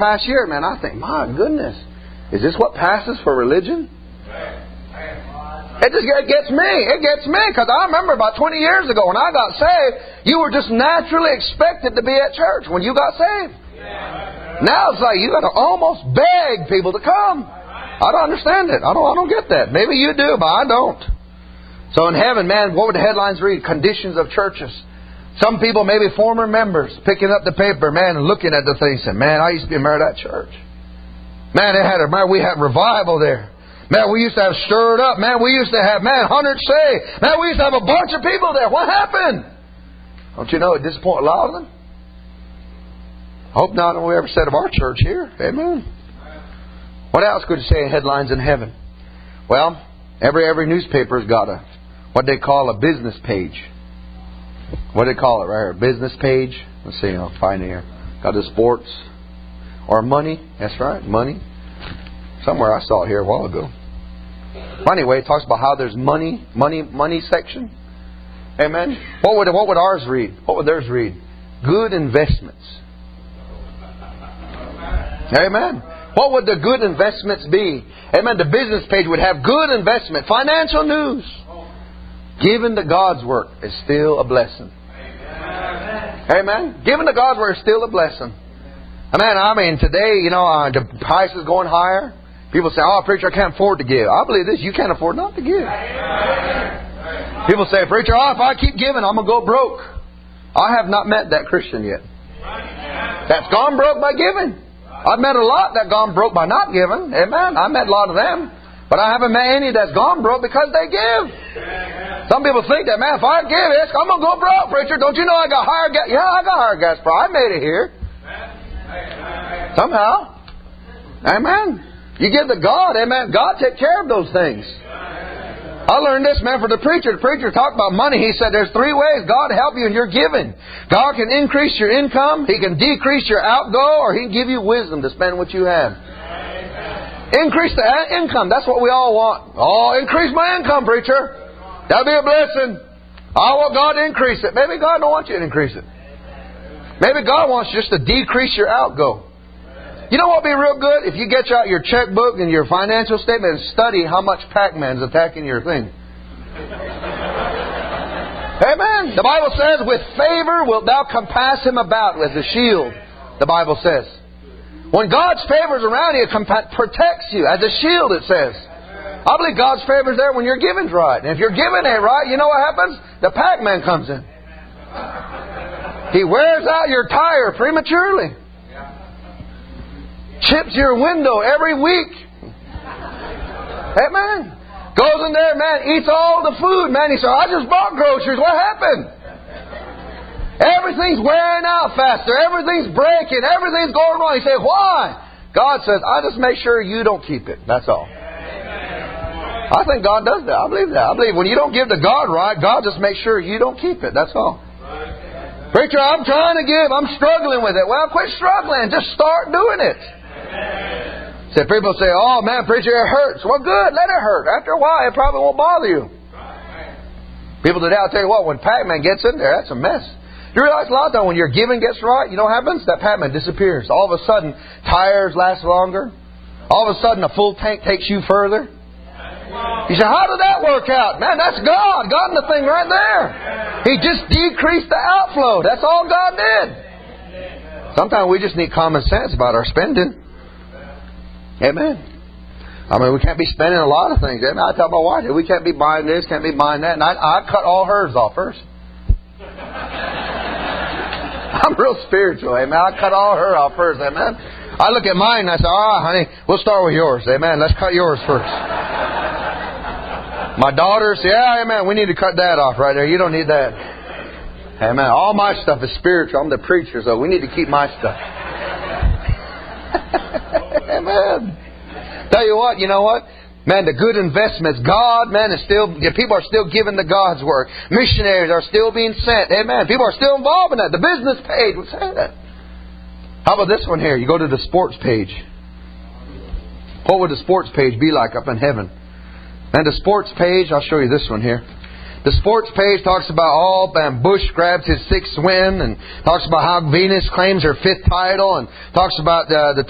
past year, man, I think, my goodness, is this what passes for religion? It just gets me. It gets me. Because I remember about 20 years ago when I got saved, you were just naturally expected to be at church when you got saved. Now it's like you got to almost beg people to come. I don't understand it. I don't get that. Maybe you do, but I don't. So in heaven, man, what would the headlines read? Conditions of churches. Some people, maybe former members, picking up the paper, man, and looking at the thing, saying, man, I used to be a member of that church. Man, we had revival there. Man, we used to have stirred up. Man, we used to have, hundreds saved. Man, we used to have a bunch of people there. What happened? Don't you know it disappointed a lot of them? I hope not we ever said of our church here. Amen. What else could you say in headlines in heaven? Well, every newspaper's got what they call a business page. What do they call it right here? Business page. Let's see, I'll find it here. Got the sports. Or money. That's right, money. Somewhere I saw it here a while ago. Anyway, it talks about how there's money section. Amen. What would ours read? What would theirs read? Good investments. Amen. What would the good investments be? Amen. The business page would have good investment, financial news. Giving to God's work is still a blessing. Amen. Giving to God's work is still a blessing. Amen. Today, the price is going higher. People say, oh, preacher, I can't afford to give. I believe this, you can't afford not to give. People say, preacher, if I keep giving, I'm going to go broke. I have not met that Christian yet. That's gone broke by giving. I've met a lot that gone broke by not giving. Amen. I met a lot of them. But I haven't met any that's gone broke because they give. Some people think that, man, if I give it, I'm going to go broke, preacher. Don't you know I got higher gas? Yeah, I got higher gas price. I made it here. Somehow. Amen. You give to God, amen. God take care of those things. I learned this, man, for the preacher. The preacher talked about money. He said there's 3 ways God help you in your giving. God can increase your income. He can decrease your outgo, or He can give you wisdom to spend what you have. Increase the income. That's what we all want. Oh, increase my income, preacher. That'll be a blessing. I want God to increase it. Maybe God don't want you to increase it. Maybe God wants you just to decrease your outgo. You know what would be real good? If you get out your checkbook and your financial statement and study how much Pac-Man's attacking your thing. Amen. The Bible says, with favor wilt thou compass him about as a shield. The Bible says. When God's favor is around you, it protects you. As a shield, it says. I believe God's favor is there when your giving's right. And if your giving ain't right, you know what happens? The Pac-Man comes in. He wears out your tire prematurely. Chips your window every week. Amen. Goes in there, man, eats all the food, man. He says, I just bought groceries. What happened? Everything's wearing out faster. Everything's breaking. Everything's going wrong. He says, why? God says, I just make sure you don't keep it. That's all. I think God does that. I believe that. I believe when you don't give to God right, God just makes sure you don't keep it. That's all. Preacher, I'm trying to give. I'm struggling with it. Well, quit struggling. Just start doing it. So people say, oh man, preacher, it hurts. Well, good, let it hurt. After a while, it probably won't bother you. People today, I'll tell you what, when Pac-Man gets in there, that's a mess. You realize a lot of times when your giving gets right, you know what happens? That Pac-Man disappears. All of a sudden, tires last longer. All of a sudden, a full tank takes you further. You say, how did that work out? Man, that's God. God in the thing right there. He just decreased the outflow. That's all God did. Sometimes we just need common sense about our spending. Amen. We can't be spending a lot of things. Amen. I tell my wife, we can't be buying this, can't be buying that. And I cut all hers off first. I'm real spiritual. Amen. I cut all her off first. Amen. I look at mine and I say, honey, we'll start with yours. Amen. Let's cut yours first. My daughter says, yeah, amen, we need to cut that off right there. You don't need that. Amen. All my stuff is spiritual. I'm the preacher, so we need to keep my stuff. Amen. Tell you what, man, the good investments, God, man, people are still giving to God's work. Missionaries are still being sent. Amen. People are still involved in that. The business page would say that. How about this one here? You go to the sports page. What would the sports page be like up in heaven? And the sports page, I'll show you this one here. The sports page talks about Bush grabs his 6th win, and talks about how Venus claims her 5th title, and talks about the